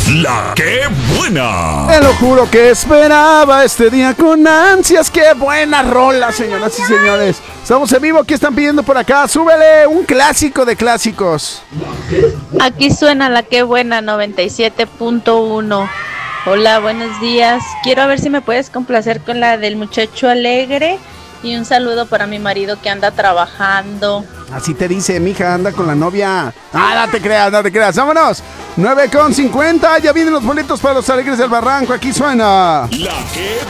La que buena. Te lo juro que esperaba este día con ansias. ¡Qué buena rola, señoras y señores! Estamos en vivo, ¿qué están pidiendo por acá? ¡Súbele! Un clásico de clásicos. Aquí suena la que buena 97.1. Hola, buenos días. Quiero ver si me puedes complacer con la del muchacho alegre. Y un saludo para mi marido que anda trabajando. Así te dice, mija, anda con la novia. No te creas, no te creas. ¡Vámonos! 9:50, ya vienen los boletos para los Alegres del Barranco. Aquí suena La que